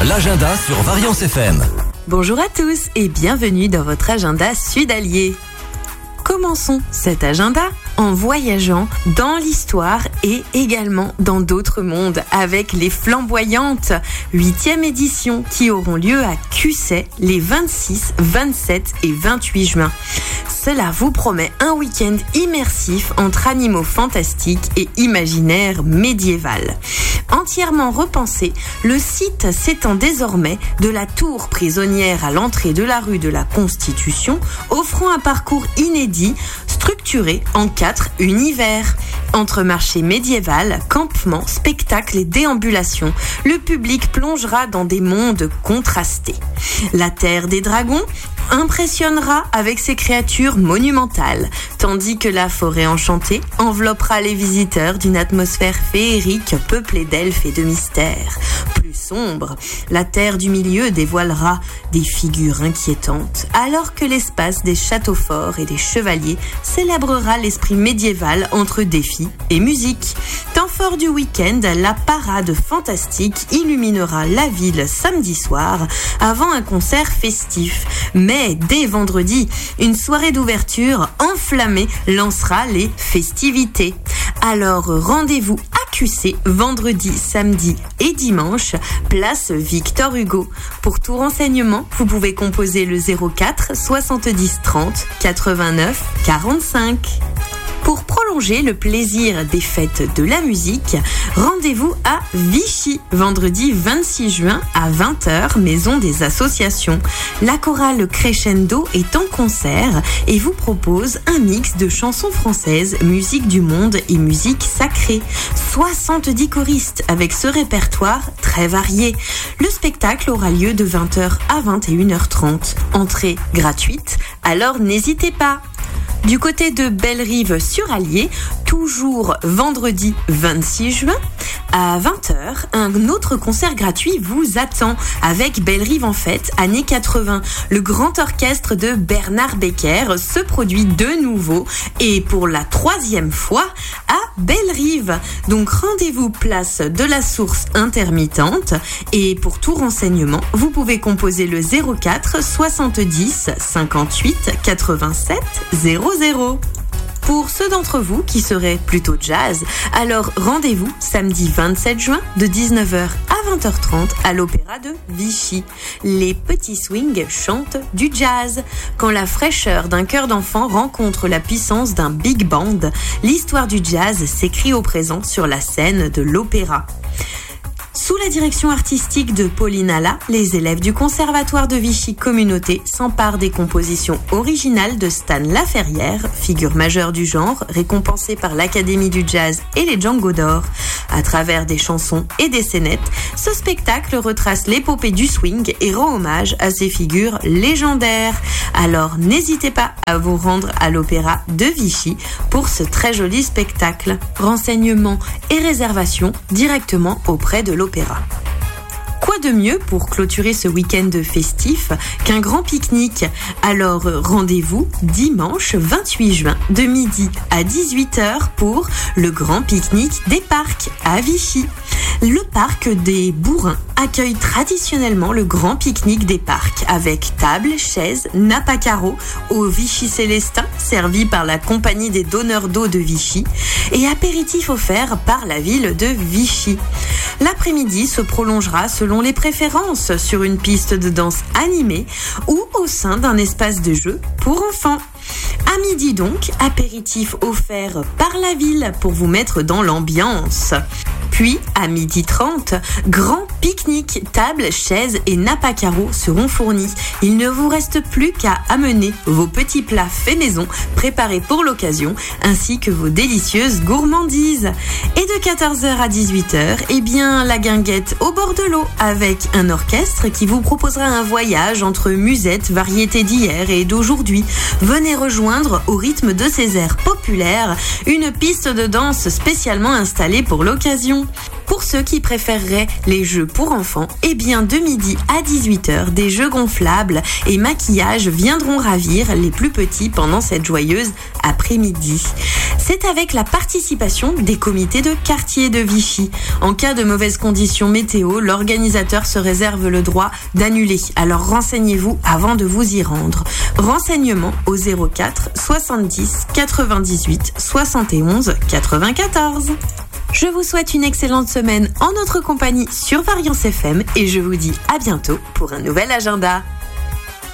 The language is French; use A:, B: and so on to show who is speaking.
A: l'agenda sur Variance FM.
B: Bonjour à tous et bienvenue dans votre agenda sud-allier. Commençons cet agenda en voyageant dans l'histoire et également dans d'autres mondes avec les Flamboyantes, 8e édition qui auront lieu à Cusset les 26, 27 et 28 juin. Cela vous promet un week-end immersif entre animaux fantastiques et imaginaire médiéval. Entièrement repensé, le site s'étend désormais de la tour prisonnière à l'entrée de la rue de la Constitution, offrant un parcours inédit structuré en 4 univers. Entre marché médiéval, campement, spectacle et déambulation, le public plongera dans des mondes contrastés. La Terre des Dragons impressionnera avec ses créatures monumentales, tandis que la forêt enchantée enveloppera les visiteurs d'une atmosphère féerique peuplée d'elfes et de mystères. Plus sombre, la Terre du Milieu dévoilera des figures inquiétantes, alors que l'espace des châteaux forts et des chevaliers célébrera l'esprit médiéval entre défis et musique. Temps fort du week-end, la parade fantastique illuminera la ville samedi soir avant un concert festif. Mais dès vendredi, une soirée d'ouverture enflammée lancera les festivités. Alors rendez-vous à Cusset vendredi, samedi et dimanche, place Victor Hugo. Pour tout renseignement, vous pouvez composer le 04 70 30 89 45. Pour prolonger le plaisir des fêtes de la musique, rendez-vous à Vichy, vendredi 26 juin à 20h, Maison des Associations. La chorale Crescendo est en concert et vous propose un mix de chansons françaises, musique du monde et musique sacrée. 70 choristes avec ce répertoire très varié. Le spectacle aura lieu de 20h à 21h30. Entrée gratuite, alors n'hésitez pas. Du côté de Bellerive-sur-Allier, toujours vendredi 26 juin, à 20h, un autre concert gratuit vous attend avec Bellerive en fête, années 80. Le grand orchestre de Bernard Becker se produit de nouveau et pour la 3e fois à Bellerive. Donc rendez-vous place de la Source intermittente et pour tout renseignement, vous pouvez composer le 04 70 58 87 00. Pour ceux d'entre vous qui seraient plutôt jazz, alors rendez-vous samedi 27 juin de 19h à 20h30 à l'Opéra de Vichy. Les petits swings chantent du jazz. Quand la fraîcheur d'un cœur d'enfant rencontre la puissance d'un big band, l'histoire du jazz s'écrit au présent sur la scène de l'opéra. Sous la direction artistique de Pauline Alla, les élèves du Conservatoire de Vichy Communauté s'emparent des compositions originales de Stan Laferrière, figure majeure du genre, récompensée par l'Académie du Jazz et les Django d'Or. À travers des chansons et des scénettes, ce spectacle retrace l'épopée du swing et rend hommage à ces figures légendaires. Alors n'hésitez pas à vous rendre à l'Opéra de Vichy pour ce très joli spectacle. Renseignements et réservations directement auprès de l'Opéra. Quoi de mieux pour clôturer ce week-end festif qu'un grand pique-nique? Alors rendez-vous dimanche 28 juin de midi à 18h pour le grand pique-nique des parcs à Vichy. Le parc des Bourrins accueille traditionnellement le grand pique-nique des parcs avec table, chaises, nappe à carreaux au Vichy Célestin servi par la compagnie des donneurs d'eau de Vichy et apéritif offert par la ville de Vichy. L'après-midi se prolongera selon les préférences sur une piste de danse animée ou au sein d'un espace de jeu pour enfants. À midi donc, apéritif offert par la ville pour vous mettre dans l'ambiance. Puis, à 12h30, grand pique-nique, table, chaises et nappe à carreaux seront fournis. Il ne vous reste plus qu'à amener vos petits plats faits maison, préparés pour l'occasion, ainsi que vos délicieuses gourmandises. Et de 14h à 18h, eh bien, la guinguette au bord de l'eau, avec un orchestre qui vous proposera un voyage entre musettes, variétés d'hier et d'aujourd'hui. Venez rejoindre, au rythme de ces airs populaires, une piste de danse spécialement installée pour l'occasion. Pour ceux qui préféreraient les jeux pour enfants, de midi à 18h, des jeux gonflables et maquillage viendront ravir les plus petits pendant cette joyeuse après-midi. C'est avec la participation des comités de quartier de Vichy. En cas de mauvaises conditions météo, l'organisateur se réserve le droit d'annuler. Alors renseignez-vous avant de vous y rendre. Renseignements au 04 70 98 71 94. Je vous souhaite une excellente semaine en notre compagnie sur Variance FM et je vous dis à bientôt pour un nouvel agenda.